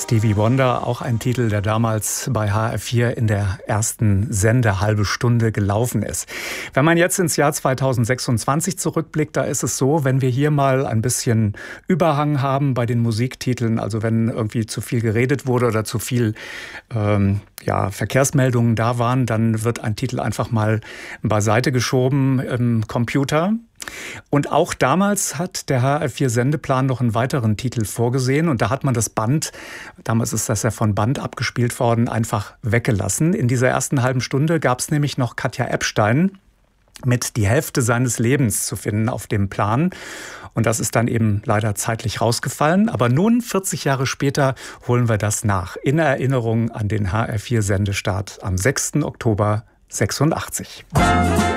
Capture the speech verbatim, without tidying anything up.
Stevie Wonder, auch ein Titel, der damals bei H R vier in der ersten Sendehalbe Stunde gelaufen ist. Wenn man jetzt ins Jahr zweitausendsechsundzwanzig zurückblickt, da ist es so, wenn wir hier mal ein bisschen Überhang haben bei den Musiktiteln, also wenn irgendwie zu viel geredet wurde oder zu viel ähm, ja, Verkehrsmeldungen da waren, dann wird ein Titel einfach mal beiseite geschoben im Computer. Und auch damals hat der H R vier Sendeplan noch einen weiteren Titel vorgesehen und da hat man das Band, damals ist das ja von Band abgespielt worden, einfach weggelassen. In dieser ersten halben Stunde gab es nämlich noch Katja Epstein mit Die Hälfte seines Lebens zu finden auf dem Plan. Und das ist dann eben leider zeitlich rausgefallen. Aber nun, vierzig Jahre später, holen wir das nach. In Erinnerung an den H R vier Sendestart am sechsten Oktober sechsundachtzig.